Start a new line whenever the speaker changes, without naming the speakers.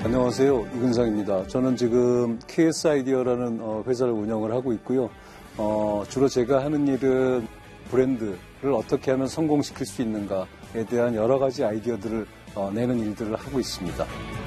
안녕하세요. 이근상입니다. 저는 지금 KS 아이디어라는 회사를 운영을 하고 있고요. 주로 제가 하는 일은 브랜드를 어떻게 하면 성공시킬 수 있는가에 대한 여러 가지 아이디어들을 내는 일들을 하고 있습니다.